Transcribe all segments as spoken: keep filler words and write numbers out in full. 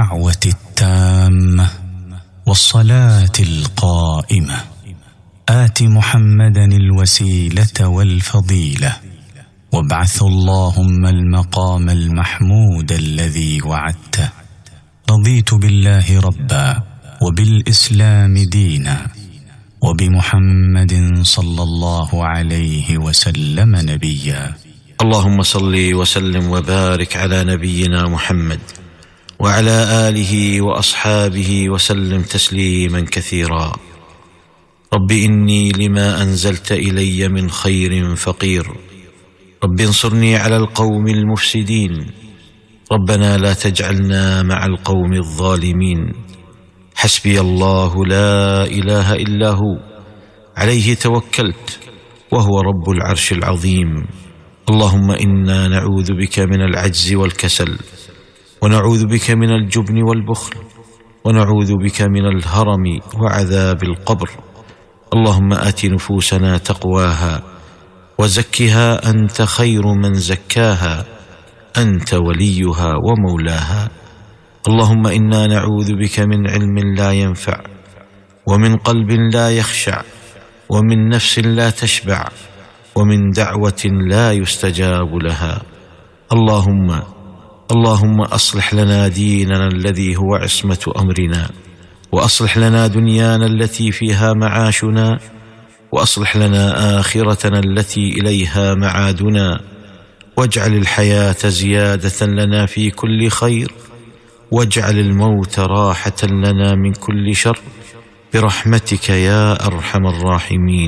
الدعوة التامة والصلاة القائمة آت محمدا الوسيلة والفضيلة وابعث اللهم المقام المحمود الذي وعدته. رضيت بالله ربا وبالإسلام دينا وبمحمد صلى الله عليه وسلم نبيا. اللهم صل وسلم وبارك على نبينا محمد وعلى آله وأصحابه وسلم تسليما كثيرا. رب إني لما أنزلت إلي من خير فقير، رب انصرني على القوم المفسدين، ربنا لا تجعلنا مع القوم الظالمين. حسبي الله لا إله إلا هو عليه توكلت وهو رب العرش العظيم. اللهم إنا نعوذ بك من العجز والكسل، ونعوذ بك من الجبن والبخل، ونعوذ بك من الهرم وعذاب القبر. اللهم آت نفوسنا تقواها وزكها أنت خير من زكاها، أنت وليها ومولاها. اللهم إنا نعوذ بك من علم لا ينفع، ومن قلب لا يخشع، ومن نفس لا تشبع، ومن دعوة لا يستجاب لها. اللهم اللهم أصلح لنا ديننا الذي هو عصمة أمرنا، وأصلح لنا دنيانا التي فيها معاشنا، وأصلح لنا آخرتنا التي إليها معادنا، واجعل الحياة زيادة لنا في كل خير، واجعل الموت راحة لنا من كل شر، برحمتك يا أرحم الراحمين.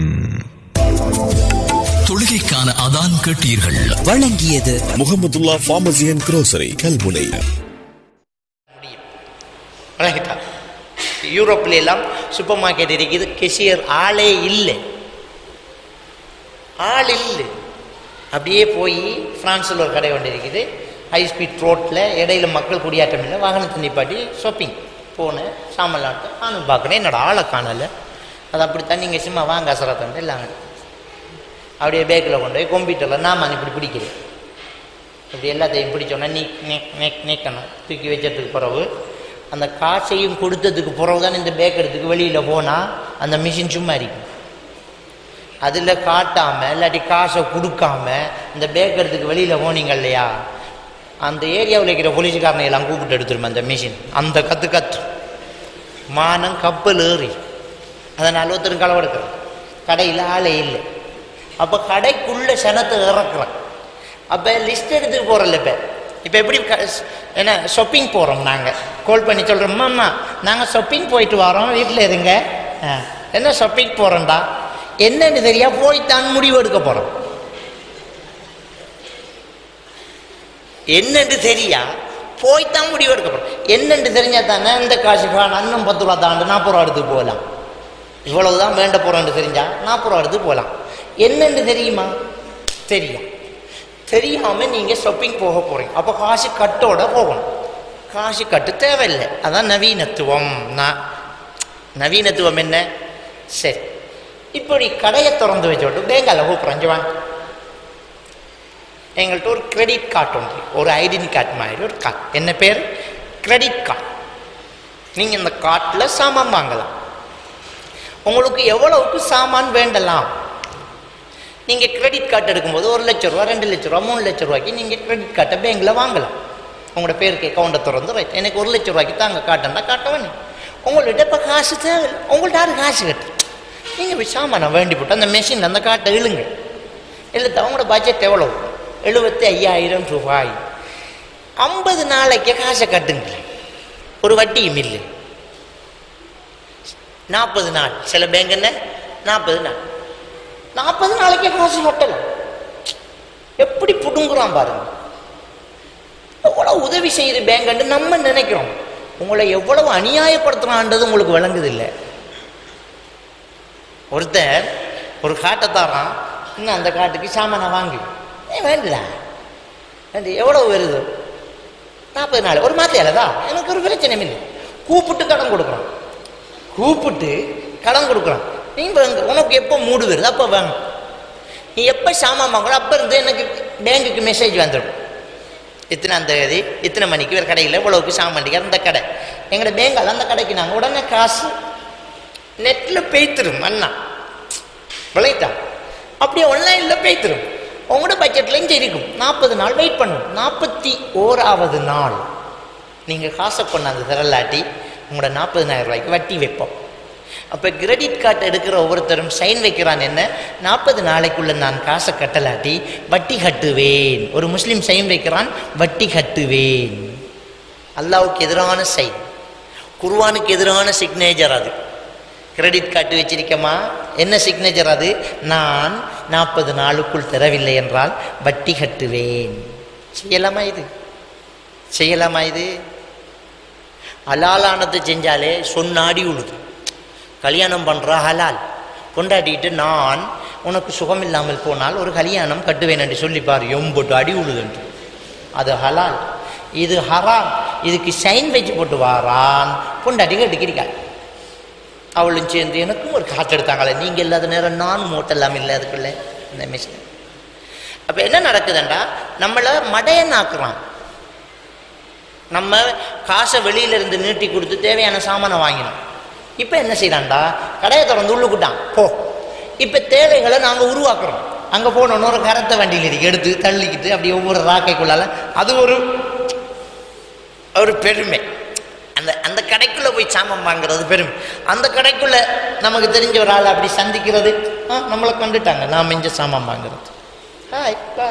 தொழுகைக்கான அதான் கேட்டீர்கள். வழங்கியது Mahmudullah pharmacy and grocery Kalmunai. யூரோப்ல எல்லாம் சூப்பர் மார்க்கெட் இருக்குது, கெஷியர் ஆளே இல்லை, ஆள் இல்லை. அப்படியே போய் பிரான்ஸில் ஒரு கடை ஒன்று இருக்குது, ஹை ஸ்பீட் ரோட்டில், இடையில மக்கள் குடியாட்டம் இல்லை, வாகனத்தை நிப்பாட்டி ஷாப்பிங் போனேன், சாமலாட்டை நானும் பார்க்குறேன், என்னோட ஆளை காணலை. அது அப்படித்தான், நீங்கள் சும்மா வாங்க அசரத்தண்டு இல்லாங்க. அப்படியே பேக்கில் கொண்டு போய் கம்ப்யூட்டரில் நான் இப்படி பிடிக்கிறேன், இப்படி எல்லாத்தையும் பிடிச்சோன்னா நீ நெக் நீக்கணும். தூக்கி வச்சதுக்கு பிறகு அந்த காசையும் கொடுத்ததுக்கு பிறகு தான் இந்த பேக் எடுத்துக்கு வெளியில் போனால் அந்த மிஷின் சும்மா இருக்கும். அதில் காட்டாமல் இல்லாட்டி காசை கொடுக்காம இந்த பேக் எடுத்துக்கு வெளியில் போனீங்க இல்லையா, அந்த ஏரியாவில் இருக்கிற போலீஸ்காரனை எல்லாம் கூப்பிட்டு எடுத்துருமே அந்த மிஷின். அந்த கற்று கற்று மானம் கப்பல் ஏறி அதனால் ஒருத்தரும் களவெடுக்கிறேன். கடையில் ஆளே இல்லை. அப்போ கடைக்குள்ளே சனத்தை இறக்குறேன். அப்போ லிஸ்ட் எடுத்துட்டு போகிறோம்ல, இப்போ இப்போ எப்படி என்ன ஷாப்பிங் போகிறோம், நாங்கள் கால் பண்ணி சொல்கிறோம், அம்மா நாங்கள் ஷாப்பிங் போயிட்டு வரோம், வீட்டில் இருங்க. என்ன ஷாப்பிங் போகிறோம்டா, என்னன்னு தெரியா போய்த்தான் முடிவு எடுக்க போகிறோம். என்னன்னு தெரியா போய்த்தான் முடிவு எடுக்க போகிறோம். என்னன்னு தெரிஞ்சா தானே இந்த காசுக்கான அன்னம் பத்து ரூபா தாண்டு நாற்பது ரூபா எடுத்து போகலாம். இவ்வளவுதான் வேண்ட போகிறோன்னு தெரிஞ்சா நாற்பது ரூபா எடுத்து போகலாம். என்னன்னு தெரியுமா, தெரியா தெரியாமல் நீங்கள் ஷாப்பிங் போக போகிறீங்க. அப்போ காசு கட்டோட போகணும். காசு கட்டு தேவையில்லை, அதான் நவீனத்துவம். நான் நவீனத்துவம் என்ன, சரி இப்படி கடையை திறந்து வச்சோட்டு பேங்கால கூப்பிட்றஞ்சு வாங்க, எங்கள்கிட்ட ஒரு கிரெடிட் கார்டு உண்டு, ஒரு ஐடென்டி கார்டு மாதிரி ஒரு கார்டு. என்ன பேர், கிரெடிட் கார்டு. நீங்கள் இந்த கார்டில் சாமான் வாங்கலாம். உங்களுக்கு எவ்வளவுக்கு சாமான் வேண்டலாம். நீங்கள் கிரெடிட் கார்டு எடுக்கும்போது ஒரு லட்ச ரூபா, ரெண்டு லட்ச ரூபா, மூணு லட்ச ரூபாய்க்கு நீங்கள் கிரெடிட் கார்டை பேங்கில் வாங்கலாம். உங்களோட பேருக்கு அக்கௌண்ட்டை திறந்து ரைட், எனக்கு ஒரு லட்ச ரூபாய்க்கு தாங்க காட்டுன்னா காட்ட வேணும். உங்கள்கிட்ட இப்போ காசு தேவை, உங்கள்கிட்ட யாரு காசு கட்டு, நீங்கள் போய் சாமானை வேண்டி போட்டு அந்த மெஷின் அந்த காட்டை இழுங்க. இழுத்து அவங்களோட பட்ஜெட் எவ்வளோ, எழுபத்தி ஐயாயிரம் ரூபாய். ஐம்பது நாளைக்கு காசை கட்டுங்க, ஒரு வட்டியும் இல்லை. நாற்பது நாள் சில பேங்க் என்ன நாற்பது நாள் நாற்பது நாளைக்கே காசு கட்டலாம். எப்படி புடுங்குறான் பாருங்க. எவ்வளவு உதவி செய்யுது பேங்க் நம்ம நினைக்கிறோம். உங்களை எவ்வளவு அநியாயப்படுத்துறான்றது உங்களுக்கு விளங்குது இல்லை. ஒருத்தர் ஒரு காட்டை தாரான், இன்னும் அந்த காட்டுக்கு சாமானை வாங்கி வேண்டுதா வேண்டு எவ்வளவு வருது, நாற்பது நாள் ஒரு மாத்தையாலதான் எனக்கு ஒரு பிரச்சனை இல்லை. கூப்பிட்டு கடன் கொடுக்குறான், கூப்பிட்டு கடன் கொடுக்குறான். நீ உனக்கு எப்போ மூடு வருது அப்போ வாங்க, நீ எப்போ சாமான் வாங்கணும் அப்போ இருந்து எனக்கு பேங்குக்கு மெசேஜ் வந்துடும். இத்தனாம் தேதி இத்தனை மணிக்கு ஒரு கடையில் இவ்வளவுக்கு சாமான்டிக்கார் அந்த கடை எங்களோட பேங்கால் அந்த கடைக்கு நாங்கள் உடனே காசு நெட்டில் பெய்த்திரும் அண்ணா விளையிட்டா அப்படியே ஆன்லைனில் பெய்த்திரும். உங்களோட பட்ஜெட்லையும் இருக்கும். நாற்பது நாள் வெயிட் பண்ணும். நாற்பத்தி ஓராவது நாள் நீங்கள் காசை கொண்டாந்து தரலாட்டி உங்களோட நாற்பதினாயிரம் ரூபாய்க்கு வட்டி வைப்போம். அப்போ கிரெடிட் கார்டு எடுக்கிற ஒவ்வொருத்தரும் சைன் வைக்கிறான் என்ன, நாற்பது நாளைக்குள்ள நான் காசை கட்டலாட்டி வட்டி கட்டுவேன். ஒரு முஸ்லீம் சைன் வைக்கிறான், வட்டி கட்டுவேன். அல்லாவுக்கு எதிரான சைன், குர்ஆனுக்கு எதிரான சிக்னேச்சர் அது. கிரெடிட் கார்டு வச்சிருக்கமா, என்ன சிக்னேச்சர் அது, நான் நாற்பது நாளுக்குள் தரவில்லை என்றால் வட்டி கட்டுவேன். செய்யலாமா இது? செய்யலாமா இது? ஹலாலானது செஞ்சாலே சொன்னாடி உழுது. கல்யாணம் பண்ணுற ஹலால் கொண்டாடிட்டு நான் உனக்கு சுகம் இல்லாமல் போனால் ஒரு கல்யாணம் கட்டுவேன் என்று சொல்லிப்பார், எம்பொட்டு அடி உழுதுன்று. அது ஹலால். இது ஹராம். இதுக்கு சைன் வச்சு போட்டு வாரான் பொண்டாட்டி கட்டிக்கிறீங்க. அவளும் சேர்ந்து எனக்கும் ஒரு காற்று எடுத்தாங்களே, நீங்கள் இல்லாத நேரம் நானும் ஓட்டெல்லாம் இல்லை அதுக்குள்ள இந்த மிஷின். அப்போ என்ன நடக்குதுண்டா, நம்மளை மடையனாக்குறான். நம்ம காசை வெளியிலேருந்து நீட்டி கொடுத்து தேவையான சாமானை வாங்கினோம். இப்போ என்ன செய்யறான்டா, கடையை திறந்து உள்ளுக்கிட்டான் போ. இப்போ தேவைகளை நாங்கள் உருவாக்குறோம். அங்கே போனோன்னு ஒரு கரத்தை வண்டியில் இருக்கு எடுத்து தள்ளிக்கிட்டு அப்படி ஒவ்வொரு ராக்கைக்குள்ளால அது ஒரு ஒரு பெருமை. அந்த அந்த கடைக்குள்ளே போய் சாமான் வாங்குறது பெருமை. அந்த கடைக்குள்ளே நமக்கு தெரிஞ்ச ஒரு ஆள் அப்படி சந்திக்கிறது, ஆ நம்மளை கண்டுட்டாங்க, நாம் இஞ்ச சாமான் வாங்குறது. ஹாய் பா.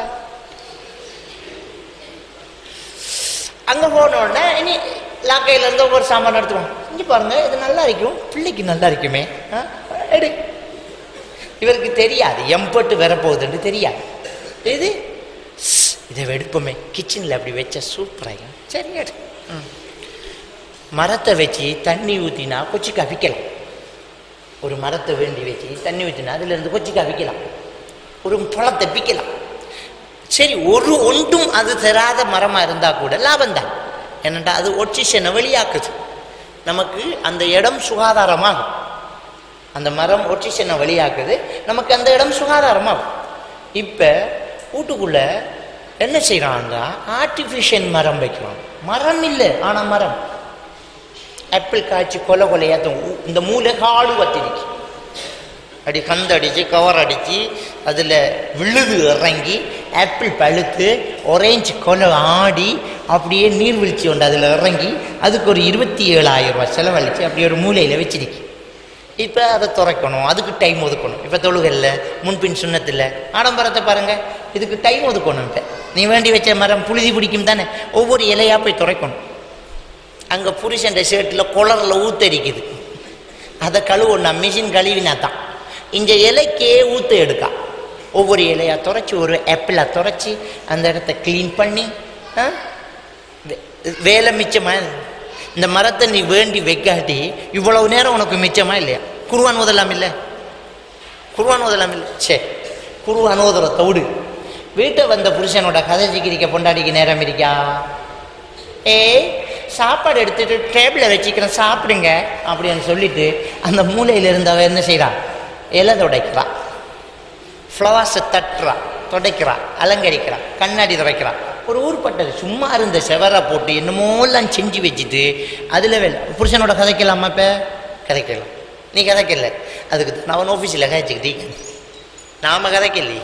அங்கே போனோடனே இனி லாக்கையிலேருந்து ஒவ்வொரு சாமான் எடுத்துருவோம். இங்கே பாருங்கள், இது நல்லா இருக்கும், பிள்ளைக்கு நல்லா இருக்குமே, ஆ எடு. இவருக்கு தெரியாது எம்பட்டு வரப்போகுதுன்னு தெரியாது. இது இதை எடுப்போமே, கிச்சனில் அப்படி வச்ச சூப்பராக, சரி எடு. ம் மரத்தை வச்சு தண்ணி ஊற்றினா கொச்சி கவிக்கலாம். ஒரு மரத்தை வேண்டி வச்சு தண்ணி ஊற்றினா அதுலேருந்து கொச்சி கவிக்கலாம். ஒரு பழத்தை பிக்கலாம். சரி, ஒரு ஒன்றும் அது தராத மரமாக இருந்தால் கூட லாபம்தான். என்னென்னா அது ஒட்சிஷனை வெளியாக்குது. நமக்கு அந்த இடம் சுகாதாரமாகும். அந்த மரம் ஒட்சிஷனை வெளியாக்குது, நமக்கு அந்த இடம் சுகாதாரமாகும். இப்போ வீட்டுக்குள்ளே என்ன செய்கிறான்னா ஆர்டிஃபிஷியல் மரம் வைக்கிறான். மரம் இல்லை, ஆனால் மரம். ஆப்பிள் காய்ச்சி கொலை கொலையாத்தும் இந்த மூளை காடு வத்திருக்கு. அப்படி கந்தடிச்சு கவர் அடித்து அதில் விழுது இறங்கி ஆப்பிள் பழுத்து ஒரேஞ்சு கொலை ஆடி அப்படியே நீர்வீழ்ச்சி உண்டு அதில் இறங்கி அதுக்கு ஒரு இருபத்தி ஏழாயிரம் ரூபாய் செலவழித்து அப்படி ஒரு மூலையில் வச்சிருக்கு. இப்போ அதை துறைக்கணும், அதுக்கு டைம் ஒதுக்கணும். இப்போ தொழுகல்ல முன்பின் சுண்ணத்தில் ஆடம்பரத்தை பாருங்கள், இதுக்கு டைம் ஒதுக்கணும். இப்போ நீ வேண்டி வச்ச மரம் புழுதி பிடிக்கும் தானே, ஒவ்வொரு இலையாக போய் துறைக்கணும். அங்கே புருஷன் ஷர்ட்டில் குளரில் ஊத்தரிக்குது, அதை கழுவுனா மிஷின் கழுவினா தான். இந்த இலைக்கே ஊற்ற எடுக்கா, ஒவ்வொரு இலையாக துறைச்சி ஒரு ஆப்பிளாக துறைச்சி அந்த இடத்த க்ளீன் பண்ணி வேலை மிச்சமாக. இந்த மரத்தை நீ வேண்டி வைக்காட்டி இவ்வளவு நேரம் உனக்கு மிச்சமா இல்லையா? குர்ஆன் ஓதலாம் இல்லை? குர்ஆன் ஓதலாம் இல்லை? சே, குர்ஆன் ஓதுற தவிடு வீட்டை வந்த புருஷனோட கதை சிக்கிரிக்க பொண்டாடிக்கு நேரம் இருக்கா? ஏ சாப்பாடு எடுத்துட்டு டேபிளை வச்சுக்கிறேன் சாப்பிடுங்க அப்படின்னு சொல்லிட்டு அந்த மூலையில் இருந்தவ என்ன செய்கிறா, இலை துடைக்கிறா, ஃப்ளவர்ஸை தட்டுறா, துடைக்கிறா, அலங்கரிக்கிறா, கண்ணாடி துடைக்கிறா. ஒரு ஊர்பட்டது சும்மா இருந்த செவரை போட்டு என்னமோலாம் செஞ்சு வச்சுட்டு அதில் வேலை. புருஷனோட கதைக்கலாமா? இப்போ கதைக்கலாம். நீ கதைக்கல, அதுக்கு நான் அவன் ஆஃபீஸில் கதைச்சிக்கிட்டீங்க, நாம் கதைக்கலையே,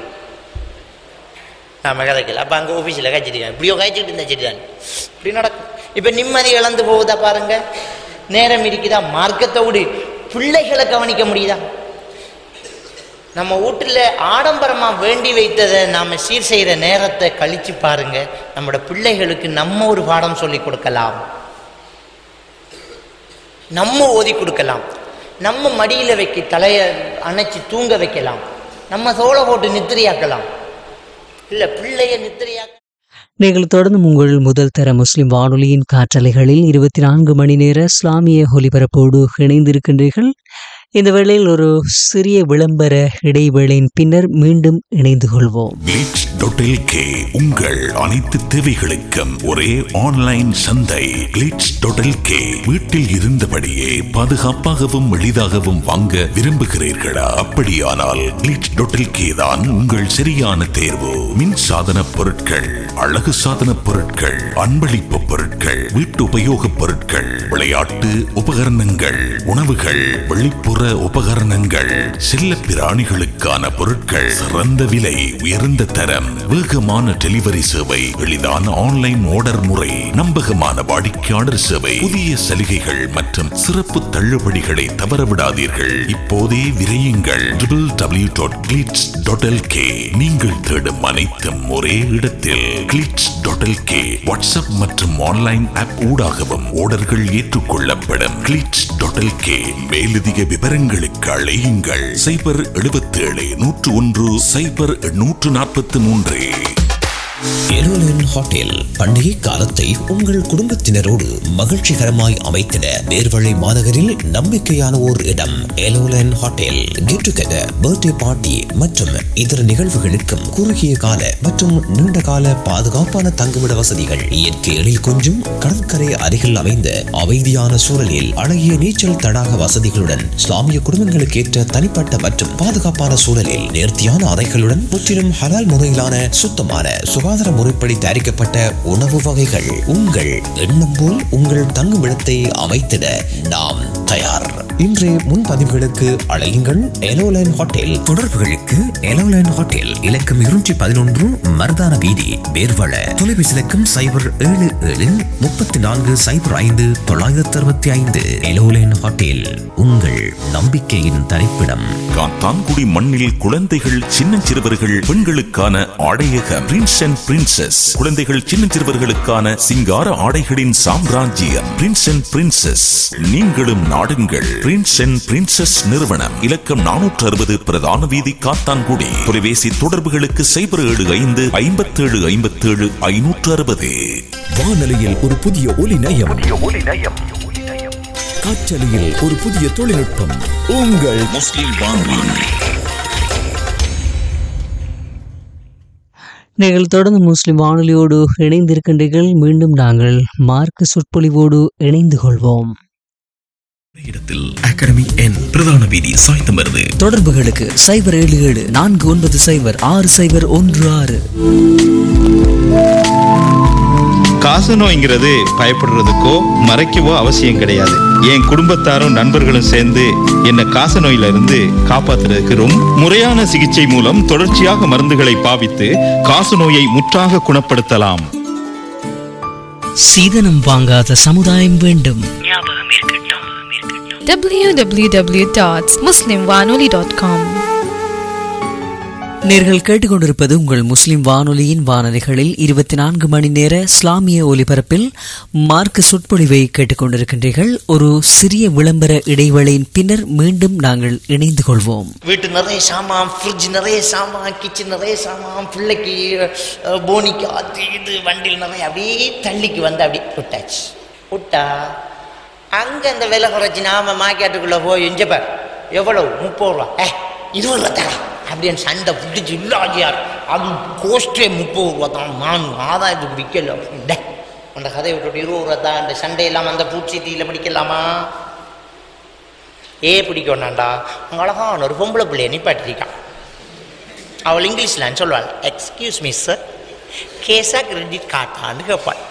நாம் கதைக்கல. அப்போ அங்கே ஆஃபீஸில் கழிச்சிருக்காங்க, இப்படியோ கழிச்சிக்கிட்டு இருந்தா சரி தான். இப்படி நடக்கும். இப்போ நிம்மதி இழந்து போகுதா பாருங்க. நேரம் இருக்குதா? மார்க்கத்தோடு பிள்ளைகளை கவனிக்க முடியுதா? நம்ம வீட்டில் ஆடம்பரமாக வேண்டி வைத்ததை நாம் சீர் செய்கிற நேரத்தை கழித்து பாருங்க. நம்மளோட பிள்ளைகளுக்கு நம்ம ஒரு பாடம் சொல்லி கொடுக்கலாம், நம்ம ஓதி கொடுக்கலாம், நம்ம மடியில் வைக்க தலையை அணைச்சி தூங்க வைக்கலாம், நம்ம தோளை போட்டு நித்திரையாக்கலாம். இல்லை பிள்ளைய நித்திரையாக்க. நீங்கள் தொடர்ந்து உங்கள் முதல் தர முஸ்லிம் வானொலியின் காற்றலைகளில் இருபத்தி நான்கு மணி நேர இஸ்லாமிய ஒலிபரப்போடு இணைந்திருக்கின்றீர்கள். இந்த வேளையில் ஒரு சிறிய விளம்பர இடைவேளையின் பின்னர் மீண்டும் இணைந்து கொள்வோம். கிளிட்ஸ் டாட் எல் கே உங்கள் அனைத்து தேவைகளுக்கும் ஒரே ஆன்லைன் சந்தை. கிளிட்ஸ் டாட் எல் கே வீட்டில் இருந்தபடியே பாதுகாப்பாகவும் எளிதாகவும் வாங்க விரும்புகிறீர்களா? அப்படியானால் கிளிட்ஸ் டாட் எல் கே தான் உங்கள் சரியான தேர்வு. மின் சாதன பொருட்கள், அழகு சாதன பொருட்கள், அன்பளிப்பு பொருட்கள், வீட்டு உபயோக பொருட்கள், விளையாட்டு உபகரணங்கள், உணவுகள், வெளிப்புற உபகரணங்கள், செல்ல பிராணிகளுக்கான பொருட்கள், சிறந்த விலை, உயர்ந்த தரம், வேகமான டெலிவரி சேவை, எளிதான ஆன்லைன் ஆர்டர் முறை, நம்பகமான வாடிக்கையாளர் சேவை, புதிய சலுகைகள் மற்றும் சிறப்பு தள்ளுபடிகளை தவறவிடாதீர்கள். இப்போதே விரையுங்கள். W W W dot glitz dot L K. நீங்கள் தேடும் அனைத்தும் ஒரே இடத்தில். Glitz dot L K WhatsApp மற்றும் ஆன்லைன் ஆப் ஊடாகவும் ஆர்டர்கள் ஏற்றுக்கொள்ளப்படும். Glitz dot L K. மேலதிக விவரங்களுக்கு அழையுங்கள் சைபர் எழுபத்தி ஏழு நூற்று ஒன்று சைபர் நூற்று நாற்பத்தி மூன்று. எலோலன் ஹோட்டல் பண்டிகை காலத்தை உங்கள் குடும்பத்தினரோடு மகிழ்ச்சிகரமாய் அமைத்திட நேர்வழி மாநகரில் நம்பிக்கையான ஓர் இடம். எலோலன் hotel get together, birthday party மற்றும் இதர நிகழ்வுகளுக்கும் குறுகிய கால மற்றும் நீண்ட கால பாதுகாப்பான தங்குமிட வசதிகள், இயற்கை எழில் கொஞ்சும் கடற்கரை அருகில் அமைந்த அமைதியான சூழலில் அழகிய நீச்சல் தடாக வசதிகளுடன், இஸ்லாமிய குடும்பங்களுக்கு ஏற்ற தனிப்பட்ட மற்றும் பாதுகாப்பான சூழலில் நேர்த்தியான அறைகளுடன், முற்றிலும் ஹலால் முறையிலான சுத்தமான சுகாதார முறைப்படி தயாரிக்கப்பட்ட உணவு வகைகள். உங்கள் எண்ணம் போல் உங்கள் தங்குமிடத்தை அமைத்திட நாம் தயார். இன்றைய முன்பதிவுகளுக்கு அழையுங்கள் எலோலைன் ஹோட்டல். தொடர்புகளுக்கு எலோலைன் ஹோட்டல் இலக்கம் இருநூற்றி பதினொன்று மருதான வீதி, வேர்வள. தொலைபேசி இலக்கம் சைபர் ஏழு ஏழு முப்பத்தி நான்கு சைபர் ஐந்து தொள்ளாயிரத்தி அறுபத்தி ஐந்து. எலோலைன் ஹோட்டல் உங்கள் நம்பிக்கையின் தரிப்பிடம். காத்தான்குடி மண்ணில் குழந்தைகள், சின்னஞ்சிறுவர்கள், பெண்களுக்கான ஆடையகம் பிரின்ஸ் அண்ட் பிரின்சஸ். குழந்தைகள், சின்னஞ்சிறுவர்களுக்கான சிங்கார ஆடைகளின் சாம்ராஜ்யம் பிரின்ஸ் அண்ட் பிரின்சஸ். நீங்களும் நாடுங்கள் பிரின்ஸ் அண்ட் பிரின்சஸ் நிறுவனம். இலக்கம் நானூற்று அறுபது பிரதான வீதி, காத்தான்குடி. தொலைபேசி தொடர்புகளுக்கு சைபர் ஏழு ஐந்து ஐம்பத்தி ஏழு ஐம்பத்தி ஏழு ஐநூற்று அறுபது. வானொலியில் ஒரு புதிய ஒலி நயம், காற்றலையில் ஒரு புதிய தொழில்நுட்பம். உங்கள் முஸ்லிம் வானொலி. நீங்கள் தொடர்ந்து முஸ்லிம் வானொலியோடு இணைந்திருக்கின்றீர்கள். மீண்டும் நாங்கள் மார்க்க சொற்பொழிவோடு இணைந்து கொள்வோம். இடத்தில் அகாடமி என் பிரதான வீதி, சாய்ந்தமருது. தொடர்புகளுக்கு சைபர் ஏழு ஏழு நான்கு ஒன்பது சைபர் ஆறு சைபர் ஒன்று ஆறு. காச நோய்ங்கிறது பயப்படுறதுக்கோ மறைக்கவோ அவசியம் கிடையாது. என் குடும்பத்தாரும் நண்பர்களும் சேர்ந்து என்னை காச நோயில இருந்து காப்பாத்துறதுக்கு ரொம்ப முறையான சிகிச்சை மூலம் தொடர்ச்சியாக மருந்துகளை பாவித்து காச நோயை முற்றாக குணப்படுத்தலாம். சீதனம் வாங்காத சமுதாயம் வேண்டும். டபிள்யூ டபிள்யூ டபிள்யூ டாட் முஸ்லிம் வானொலி டாட் காம். நேர்கள் கேட்டுக்கொண்டிருப்பது உங்கள் முஸ்லிம் வானொலியின் வானொலிகளில் இருபத்தி நான்கு மணி நேர இஸ்லாமிய ஒலிபரப்பில் மார்க்க சொற்பொழிவை கேட்டுக்கொண்டிருக்கின்றீர்கள். ஒரு சிறிய விளம்பர இடைவேளையின் பின்னர் மீண்டும் நாங்கள் இணைந்து கொள்வோம். வீட்டு நிறைய சாமான், ஃப்ரிட்ஜ் நிறைய சாமான், கிச்சன் நிறைய சாமான், பிள்ளைக்கு போனிக்கு அது இது வண்டியில் நிறைய அப்படியே தள்ளிக்கு வந்து அப்படியே விட்டாச்சு. விட்டா அங்கே அந்த விலை குறைச்சி நாம மார்க்கெட்டுக்குள்ளே போய் எஞ்சப்பார் எவ்வளவு முப்பது ரூபா, ஏ இருபது ரூபா தரேன் அப்படின்னு சண்டை பிடிச்சி இல்லாஜியார். அது கோஸ்டே முப்பது ரூபா தான், நான் ஆதாயத்துக்கு விற்கல அப்படின்ட. அந்த கதையை விட்டுட்டு இருபது ரூபா தான் அந்த சண்டை இல்லாமல் அந்த பூச்சி தீயில் பிடிக்கலாமா? ஏ பிடிக்கணாண்டா அங்கே அழகான ஒரு பொம்பளை பிள்ளைய நிப்பாட்டிருக்கான். அவள் இங்கிலீஷில் சொல்லுவாள், எக்ஸ்கியூஸ் மீ சார், கேஸா கிரெடிட் கார்டான்னு கேட்பாள்.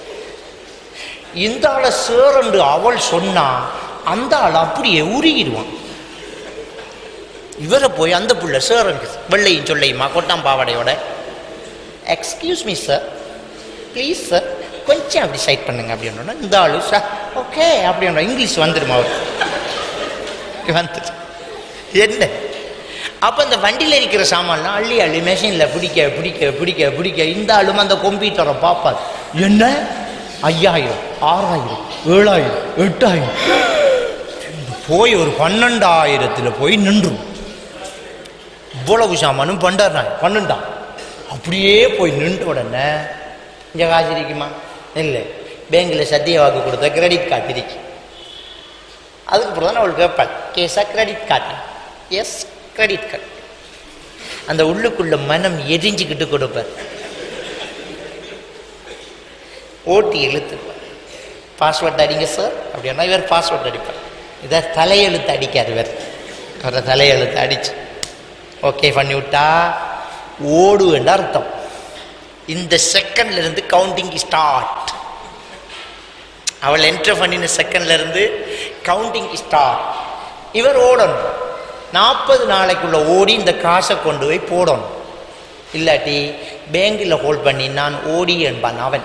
இந்த ஆளை சேரண்டு அவள் சொன்னா அந்த ஆள் அப்படியே உருகிடுவான். இவரை போய் அந்த புள்ள சேரங்கு வெள்ளையும் சொல்லையுமா கொட்டாம் பாவாடையோட, excuse me sir, please sir கொஞ்சம் அப்படி சைட் பண்ணுங்க அப்படின்னா இந்த ஆளு சார் ஓகே அப்படின்னா இங்கிலீஷ் வந்துடுமா அவர் வந்துட்டு என்ன. அப்போ அந்த வண்டியில் இருக்கிற சாமான்லாம் அள்ளி அள்ளி மெஷினில் பிடிக்க பிடிக்க பிடிக்க பிடிக்க இந்த ஆளும் அந்த கம்ப்யூட்டரை பார்ப்பார். என்ன ஐயாயிரம், ஆறாயிரம், ஏழாயிரம், எட்டாயிரம் போய் ஒரு பன்னெண்டாயிரத்தில் போய் நின்றும். இவ்வளவு சாமானும் பண்டார் பன்னெண்டாம் அப்படியே போய் நின்ற உடனே இங்கே காசு இருக்குமா? இல்லை, பேங்கில் சத்திய வாக்கு கொடுத்த கிரெடிட் கார்டு இருக்கு. அதுக்கப்புறம் தான் அவள் கேட்பாள், கேஸா credit card. S, credit card. அந்த உள்ளுக்குள்ள மனம் எரிஞ்சுக்கிட்டு கொடுப்பார். ஓட்டி இழுத்துப்பார். பாஸ்வேர்ட் அடிங்க சார் அப்படின்னா இவர் பாஸ்வேர்ட் அடிப்பார். இதை தலையெழுத்து அடிக்காது இவர். அவரை தலையெழுத்து அடிச்சு ஓகே பண்ணி விட்டா ஓடு என்ற அர்த்தம். இந்த செகண்ட்ல இருந்து கவுண்டிங் ஸ்டார்ட். அவள் என்டர் பண்ணின செகண்ட்ல இருந்து கவுண்டிங் ஸ்டார்ட். இவர் ஓடணும். நாற்பது நாளைக்குள்ள ஓடி இந்த காசை கொண்டு போய் போடணும். இல்லாட்டி பேங்கில் ஹோல்ட் பண்ணி நான் ஓடி என்பான் அவன்.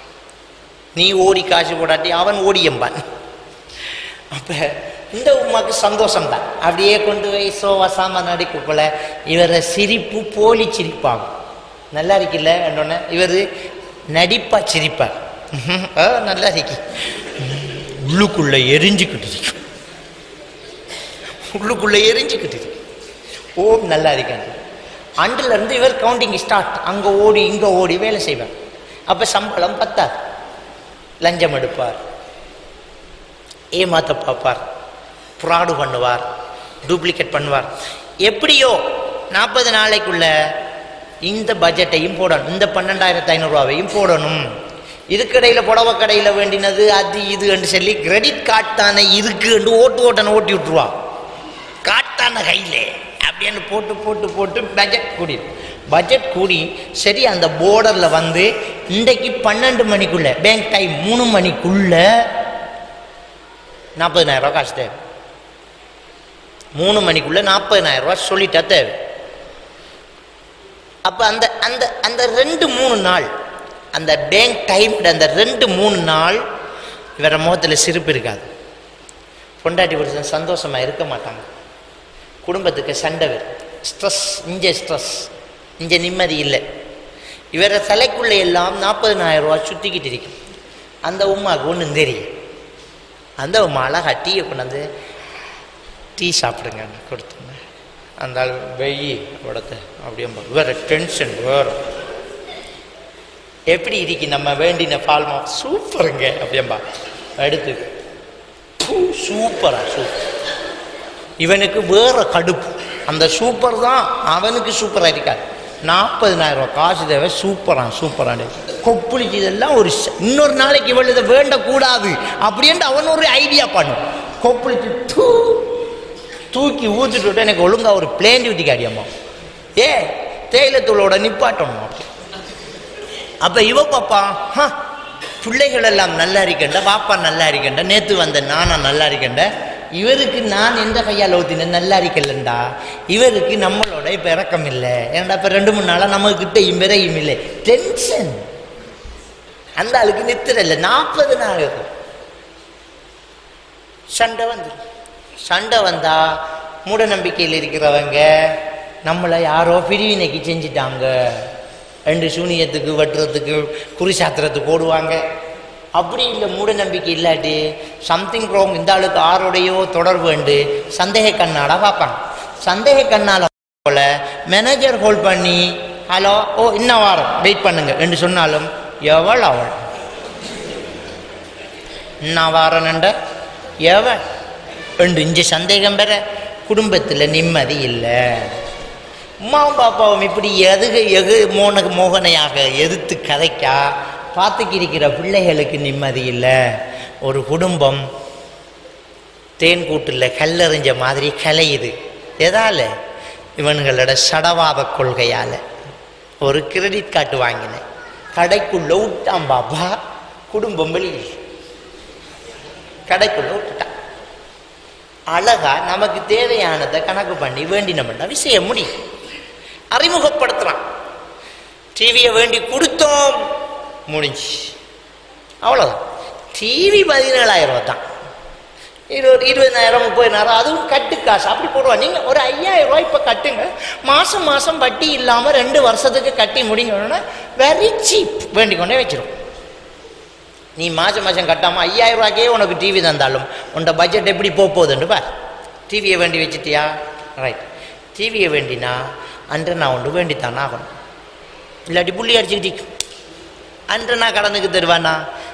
நீ ஓடி காசு போடாட்டி அவன் ஓடி என்பான். அப்ப இந்த உமாக்கு சந்தோஷம் தான். அப்படியே கொண்டு போய் சோவா சாமான் அடிக்கக்குள்ள இவரை சிரிப்பு போலி சிரிப்பாகும். நல்லா இருக்குல்ல என்னொன்னு இவர் நடிப்பா சிரிப்பார். நல்லா இருக்கு. உள்ளுக்குள்ள எரிஞ்சுக்கிட்டு இருக்கு. உள்ளுக்குள்ள எரிஞ்சுக்கிட்டு இருக்கு. ஓம் நல்லா இருக்காங்க. அண்டுல இருந்து இவர் கவுண்டிங் ஸ்டார்ட். அங்க ஓடி இங்க ஓடி வேலை செய்வார். அப்ப சம்பளம் பத்தாது. லஞ்சம் எடுப்பார், ஏமாத்த பார்ப்பார், ஃப்ராடு பண்ணுவார், டூப்ளிகேட் பண்ணுவார். எப்படியோ நாற்பது நாளைக்குள்ள இந்த பட்ஜெட்டையும் போடணும், இந்த பன்னெண்டாயிரத்தி ஐநூறுரூவாவையும் போடணும். இதுக்கடையில் புடவை கடையில் வேண்டினது அது இது என்று சொல்லி கிரெடிட் கார்டு தானே இருக்கு என்று ஓட்டு ஓட்டனை ஓட்டி விட்டுருவா. காட்டான கையில் அப்படின்னு போட்டு போட்டு போட்டு பட்ஜெட் கூடி பட்ஜெட் கூடி சரி அந்த போர்டரில் வந்து இன்றைக்கு பன்னெண்டு மணிக்குள்ள பேங்க் டைம் மூணு மணிக்குள்ள நாற்பதினாயிரம் ரூபா காசு தேவை. மூணு மணிக்குள்ள நாற்பதினாயிரம் ரூபா சொல்லிட்டா தேவை. அப்போ அந்த அந்த அந்த ரெண்டு மூணு நாள் அந்த பேங்க் டைம் அந்த ரெண்டு மூணு நாள் இவர முகத்தில் சிரிப்பு இருக்காது. பொண்டாட்டி புருஷன் சந்தோஷமா இருக்க மாட்டாங்க. குடும்பத்துக்கு சண்டை வரும், ஸ்ட்ரெஸ், இங்கே ஸ்ட்ரெஸ், இங்கே நிம்மதி இல்லை. இவர தலைக்குள்ள எல்லாம் நாற்பதினாயிரம் ரூபா சுற்றிக்கிட்டு இருக்கும். அந்த உமாவுக்கு ஒன்றும் தெரியும். அந்த உமா அழகா டீயை கொண்டாந்து டீ சாப்பிடுங்க கொடுத்துங்க. அந்த ஆள் வெயி உடத்த அப்படியே வேற டென்ஷன் வேற. எப்படி இருக்கு நம்ம வேண்டின பால்மா சூப்பருங்க அப்படியம்பா எடுத்து சூப்பரா சூப்பர். இவனுக்கு வேற கடுப்பு. அந்த சூப்பர் தான் அவனுக்கு சூப்பரா இருக்காது. நாற்பதினாயிரம் ரூபாய் காசு தேவை. சூப்பரா சூப்பரான கொப்புளிச்சு இதெல்லாம் ஒரு இன்னொரு நாளைக்கு இவள் இதை வேண்டக்கூடாது அப்படின்ட்டு அவன் ஒரு ஐடியா பண்ணும். கொப்புளிச்சு தூ தூக்கி ஊற்றிட்டு விட்டு எனக்கு ஒழுங்கா ஒரு பிளேன் ஊற்றி காடியம்மா ஏ தேயிலத்தூளோட நிப்பாட்டணும் அப்படி. அப்ப இவ பாப்பா பிள்ளைகள் எல்லாம் நல்லா இருக்கண்ட, பாப்பா நல்லா இருக்கண்ட, நேத்து வந்த நானா நல்லா இருக்கண்ட, இவருக்கு நான் எந்த கையால் ஊத்தினேன் நல்லா இருக்கலண்டா. இவருக்கு நம்மளோட இப்ப இறக்கம் இல்லை. ஏன்டா இப்ப ரெண்டு மூணு நாளா நம்ம கிட்ட இம்பிறையும் இல்லை. டென்ஷன். அந்த ஆளுக்கு நித்திர இல்லை. நாற்பது நாள் சண்டை வந்து சண்டை வந்தா மூட நம்பிக்கையில் இருக்கிறவங்க நம்மளை யாரோ பிரிவினைக்கு செஞ்சிட்டாங்க ரெண்டு சூனியத்துக்கு வெட்டுறதுக்கு குறிசாத்திரத்துக்கு ஓடுவாங்க. அப்படி இல்லை மூட நம்பிக்கை இல்லாட்டி சம்திங் ராங், இந்த ஆளுக்கு ஆரோடையோ தொடர்பு உண்டு சந்தேக கண்ணால பார்ப்பாங்க. சந்தேக கண்ணால போல மேனேஜர் ஹோல்ட் பண்ணி ஹலோ ஓ இன்னும் வாரம் வெயிட் பண்ணுங்க என்று சொன்னாலும் எவள் அவள் இன்னும் வாரன்ண்ட எவள் ரெண்டு இஞ்சு சந்தேகம் பெற குடும்பத்தில் நிம்மதி இல்லை. அம்மாவும் பாப்பாவும் இப்படி எதுக எகு மோன மோகனையாக எதிர்த்து கதைக்கா பார்த்துக்கிருக்கிற பிள்ளைகளுக்கு நிம்மதி இல்லை. ஒரு குடும்பம் தேன் கூட்டில் கல்லறிஞ்ச மாதிரி கலையுது. எதால? இவன்களோட சடவாத கொள்கையால். ஒரு கிரெடிட் கார்டு வாங்கினேன், கடைக்குள்ள விட்டான் பாப்பா, குடும்பம் வெளியில் கடைக்குள்ள விட்டுட்டான். அழகா நமக்கு தேவையானதை கணக்கு பண்ணி வேண்டினோம்னா விஷயம் முடியும். அறிமுகப்படுத்துறான். டிவியை வேண்டி கொடுத்தோம் முடிஞ்சு அவ்வளோதான். டிவி பதினேழாயிரம் ரூபா தான். இருபது இருபதாயிரம் முப்பதாயிரம் அதுவும் கட்டு காசு அப்படி போடுவா. நீங்கள் ஒரு ஐயாயிரம் ரூபாய் இப்போ கட்டுங்க, மாதம் மாதம் வட்டி இல்லாமல் ரெண்டு வருஷத்துக்கு கட்டி முடிங்கணும்னா வெரி சீப் வேண்டி கொண்டே வச்சிடும். நீ மாதம் மாதம் கட்டாமல் ஐயாயிரம் ரூபாய்க்கே உனக்கு டிவி தந்தாலும் உன்னோட பட்ஜெட் எப்படி போக போகுதுன்னு பார். டிவியை வேண்டி வச்சுட்டியா? ரைட். டிவியை வேண்டினா அன்று நான் ஒன்று வேண்டித்தான் ஆகணும். இல்லாட்டி புள்ளி அடிச்சுக்கிட்டு அன்று நான் கடனுக்கு தருவானா?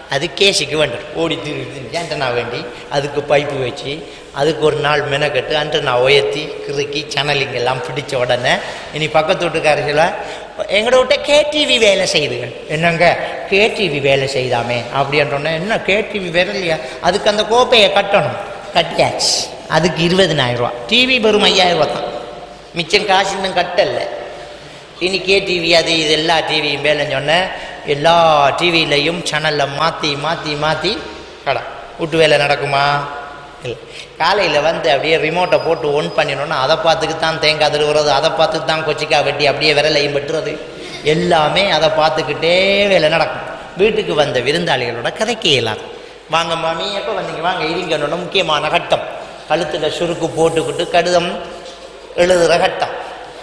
அது கேஸுக்கு வேண்டும் ஓடி திருடுது ஆண்டனா வேண்டி அதுக்கு பைப்பு வச்சு அதுக்கு ஒரு நாள் மெனக்கட்டு ஆண்டனா உயர்த்தி கிறுக்கி சேனலிங் எல்லாம் பிடிச்ச உடனே இனி பக்கத்து வீட்டுக்காரர்கள எங்களோட விட்ட கேடிவி வேலை செய்யுதுகள் என்னங்க கேடிவி வேலை செய்தாமே அப்படின்றோன்னே என்ன கேடிவி வேலை இல்லையா அதுக்கு அந்த கோப்பையை கட்டணும் கட்டியாச்சு அதுக்கு இருபதினாயிரம் ரூபா டிவி வெறும் ஐயாயிரம் ரூபா தான் மிச்சம் காசு இன்னும் கட்டலை இனி கேடிவி அது இது எல்லா டிவியும் வேலைன்னு சொன்னேன் எல்லா டிவிலையும் சேனலில் மாற்றி மாற்றி மாற்றி கடை வீட்டு வேலை நடக்குமா இல்லை காலையில் வந்து அப்படியே ரிமோட்டை போட்டு ஒன் பண்ணினோன்னா அதை பார்த்துக்கு தான் தேங்காய் திருவுறது அதை பார்த்துக்கு தான் கொச்சிக்காய் வெட்டி அப்படியே விரலையும் வெட்டுறது எல்லாமே அதை பார்த்துக்கிட்டே வேலை நடக்கும் வீட்டுக்கு வந்த விருந்தாளிகளோட கதைக்க இயலாது வாங்க மாமி எப்போ வந்தீங்க வாங்க இருங்கன்னோட முக்கியமான கட்டம் கழுத்தில் சுருக்கு போட்டுக்கிட்டு கடிதம் எழுதுகிற கட்டம்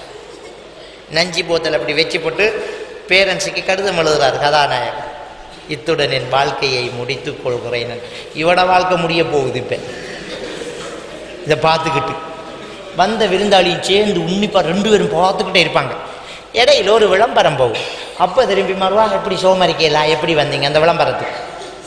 நஞ்சி போத்தல் அப்படி வச்சு போட்டு பேரண்ட்ஸுக்கு கடிதம் எழுதுறாரு கதாநாயகன் இத்துடன் என் வாழ்க்கையை முடித்து கொள்கிறேன் இவட வாழ்க்கை முடிய போகுது இப்போ இதை பார்த்துக்கிட்டு வந்த விருந்தாளியும் சேர்ந்து உன்னிப்பாக ரெண்டு பேரும் பார்த்துக்கிட்டே இருப்பாங்க இடையில ஒரு விளம்பரம் போகும் அப்போ திரும்பி மறுவாங்க எப்படி சோமரிக்கலாம் எப்படி வந்தீங்க அந்த விளம்பரத்துக்கு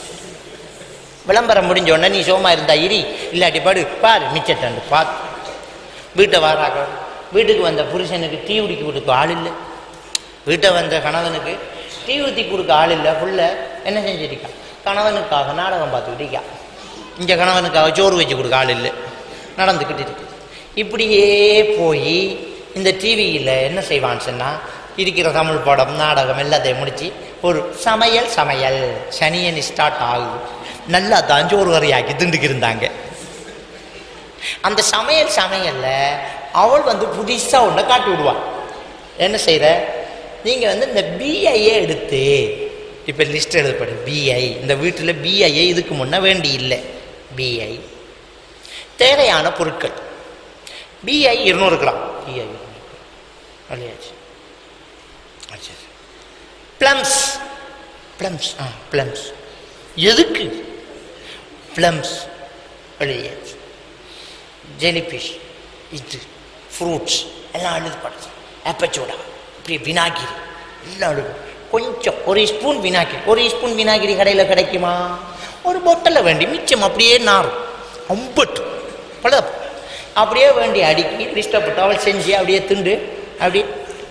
விளம்பரம் முடிஞ்ச உடனே நீ சோமா இருந்தா இரி இல்லாட்டி பாடு பாரு மிச்சட்டாண்டு பார்த்து வீட்டை வாராக வீட்டுக்கு வந்த புருஷனுக்கு டீ ஊற்றி கொடுக்க ஆள் இல்லை வீட்டை வந்த கணவனுக்கு டீ ஊற்றி கொடுக்க ஆள் இல்லை ஃபுல்ல என்ன செஞ்சிருக்கான் கணவனுக்காக நாடகம் பார்த்துக்கிட்டிருக்கா இங்கே கணவனுக்காக சோறு வச்சு கொடுக்க ஆள் இல்லை நடந்துக்கிட்டு இருக்கு இப்படியே போய் இந்த டிவியில் என்ன செய்வான்னு சொன்னால் இருக்கிற தமிழ் படம் நாடகம் எல்லாத்தையும் முடித்து ஒரு சமையல் சமையல் சனியன் ஸ்டார்ட் ஆகுது நல்லா தான் சோறு வரையாக்கி திண்டுக்கு இருந்தாங்க அந்த சமையல் சமையல்ல அவள் வந்து புதுசாக ஒன்றை காட்டி விடுவாள் என்ன செய்கிற நீங்கள் வந்து இந்த பிஐஏ எடுத்து இப்போ லிஸ்ட் எழுதப்படு பிஐ இந்த வீட்டில் பிஐஏ இதுக்கு முன்னே வேண்டி இல்லை பிஐ தேவையான பொருட்கள் பிஐ இருநூறு கிராம் பிஐ வழியாச்சு பிளம்ஸ் பிளம்ஸ் ஆ பிளம்ஸ் எதுக்கு பிளம்ஸ் வழியாச்சு ஜெலிஃபிஷ் இது ஃப்ரூட்ஸ் எல்லாம் எழுதப்படுது ஆப்பச்சோடா இப்படி வினாகிரி எல்லாம் எழுது கொஞ்சம் ஒரு ஸ்பூன் வினாகிரி ஒரு ஸ்பூன் வினாகிரி கடையில் கிடைக்குமா ஒரு பொட்டலை வேண்டி மிச்சம் அப்படியே நாரும் அம்பட்டு பல அப்படியே வேண்டி அடுக்கி இஷ்டப்பட்டு அவள் செஞ்சு அப்படியே திண்டு அப்படி